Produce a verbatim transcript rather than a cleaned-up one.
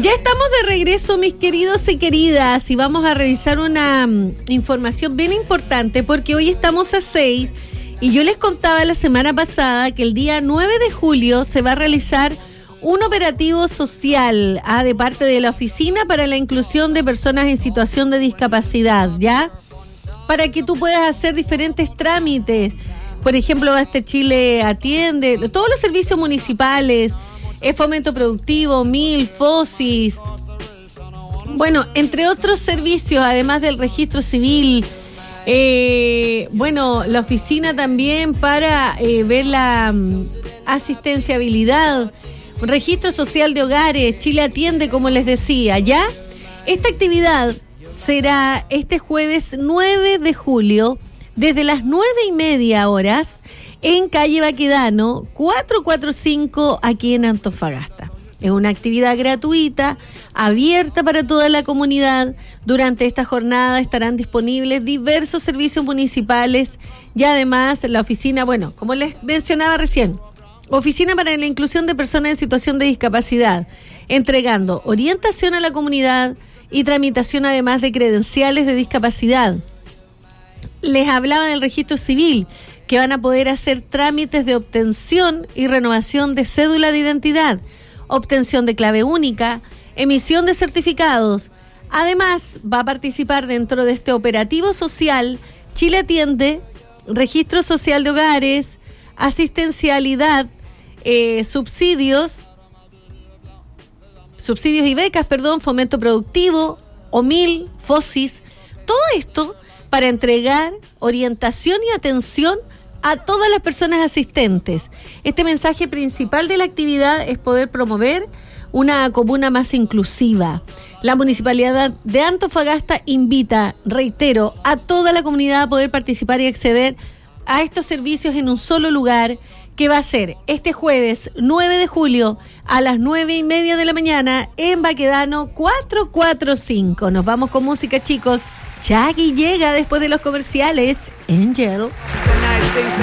Ya estamos de regreso, mis queridos y queridas, y vamos a revisar una um, información bien importante, porque hoy estamos a seis, y yo les contaba la semana pasada que el día nueve de julio se va a realizar un operativo social ah, de parte de la Oficina para la Inclusión de Personas en Situación de Discapacidad, ¿ya? Para que tú puedas hacer diferentes trámites. Por ejemplo, Este Chile atiende todos los servicios municipales, es Fomento Productivo, M I L, FOSIS, bueno, entre otros servicios, además del registro civil. Eh, bueno, la oficina también para eh, ver la um, asistenciabilidad, registro social de hogares, Chile atiende, como les decía, ¿ya? Esta actividad será este jueves nueve de julio, desde las nueve y media horas, en calle Baquedano, cuatrocientos cuarenta y cinco, aquí en Antofagasta. Es una actividad gratuita, abierta para toda la comunidad. Durante esta jornada estarán disponibles diversos servicios municipales y además la oficina, bueno, como les mencionaba recién, Oficina para la Inclusión de Personas en Situación de Discapacidad, entregando orientación a la comunidad y tramitación además de credenciales de discapacidad. Les hablaba del registro civil, que van a poder hacer trámites de obtención y renovación de cédula de identidad, obtención de clave única, emisión de certificados. Además, va a participar dentro de este operativo social Chile Atiende, registro social de hogares, asistencialidad, eh, subsidios, subsidios y becas, perdón, Fomento Productivo, O M I L, FOSIS, todo esto para entregar orientación y atención a todas las personas asistentes. Este mensaje principal de la actividad es poder promover una comuna más inclusiva. La Municipalidad de Antofagasta invita, reitero, a toda la comunidad a poder participar y acceder a estos servicios en un solo lugar, que va a ser este jueves nueve de julio a las nueve y media de la mañana en Baquedano cuatrocientos cuarenta y cinco. Nos vamos con música, chicos. Chaggy llega después de los comerciales. Angel.